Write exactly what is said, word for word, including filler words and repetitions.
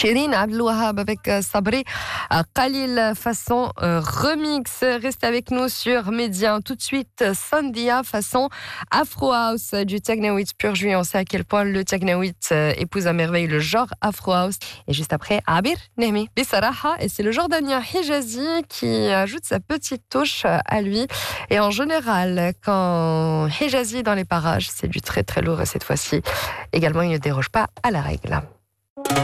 Shirin Abdelouahab avec euh, Sabri euh, Khalil façon euh, remix. Restez avec nous sur Média. Tout de suite, Sandia façon Afro House du Technoït pur jus. On sait à quel point le Technoït euh, épouse à merveille le genre Afro House. Et juste après, Abir Nehmi Bissaraha. Et c'est le Jordanien Hijazi qui ajoute sa petite touche à lui. Et en général, quand Hijazi est dans les parages, c'est du très très lourd. Et cette fois-ci, également, il ne déroge pas à la règle.